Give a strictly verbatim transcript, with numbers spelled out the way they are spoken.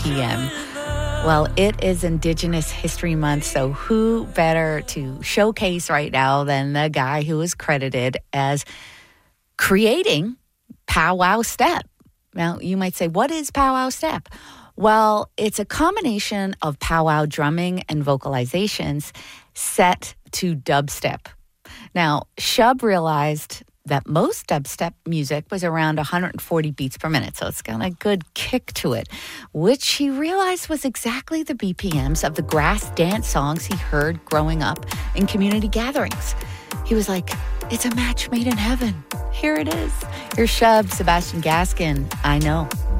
p m. Well, it is Indigenous History Month, so who better to showcase right now than the guy who is credited as creating Powwow Step. Now, you might say, what is Powwow Step? Well, it's a combination of powwow drumming and vocalizations set to dubstep. Now, Shub realized that most dubstep music was around one hundred forty beats per minute, so it's got a good kick to it, which he realized was exactly the B P Ms of the grass dance songs he heard growing up in community gatherings. He was like, it's a match made in heaven. Here it is. Here's Shub, Sebastian Gaskin, I Know.